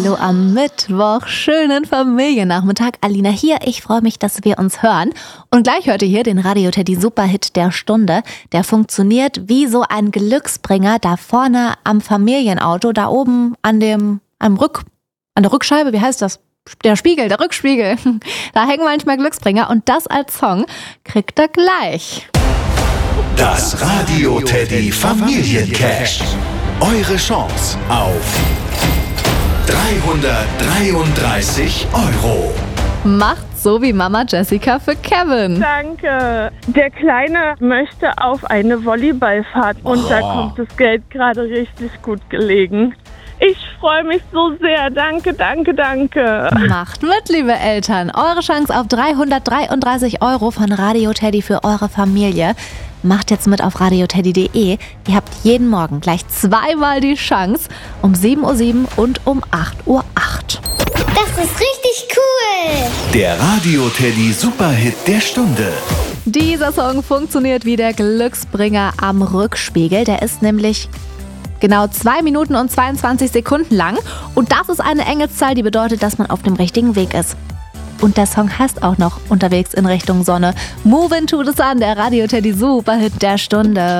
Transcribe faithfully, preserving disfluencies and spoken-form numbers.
Hallo am Mittwoch, schönen Familiennachmittag. Alina hier, ich freue mich, dass wir uns hören. Und gleich hört ihr hier den Radio Teddy Superhit der Stunde. Der funktioniert wie so ein Glücksbringer da vorne am Familienauto, da oben an dem, am Rück, an der Rückscheibe, wie heißt das? Der Spiegel, der Rückspiegel. Da hängen manchmal Glücksbringer und das als Song kriegt er gleich. Das Radio Teddy Familiencash. Eure Chance auf dreihundertdreiunddreißig Euro. Macht so wie Mama Jessica für Kevin. Danke. Der Kleine möchte auf eine Volleyballfahrt und oh. da kommt das Geld gerade richtig gut gelegen. Ich freue mich so sehr. Danke, danke, danke. Macht mit, liebe Eltern. Eure Chance auf dreihundertdreiunddreißig Euro von Radio Teddy für eure Familie. Macht jetzt mit auf radioteddy punkt de. Ihr habt jeden Morgen gleich zweimal die Chance. Um sieben Uhr sieben und um acht Uhr acht. Das ist richtig cool. Der Radio Teddy Superhit der Stunde. Dieser Song funktioniert wie der Glücksbringer am Rückspiegel. Der ist nämlich genau zwei Minuten und zweiundzwanzig Sekunden lang. Und das ist eine Engelszahl, die bedeutet, dass man auf dem richtigen Weg ist. Und der Song heißt auch noch Unterwegs in Richtung Sonne. Move into the Sun, der Radio Teddy Superhit der Stunde.